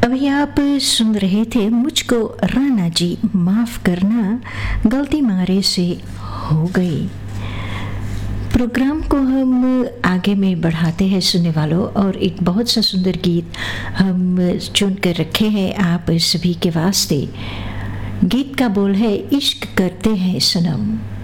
अभी आप सुन रहे थे मुझको राणा जी माफ़ करना, गलती मारे से हो गई। प्रोग्राम को हम आगे में बढ़ाते हैं सुनने वालों, और एक बहुत सा सुंदर गीत हम चुन कर रखे हैं आप सभी के वास्ते। गीत का बोल है इश्क करते हैं सनम।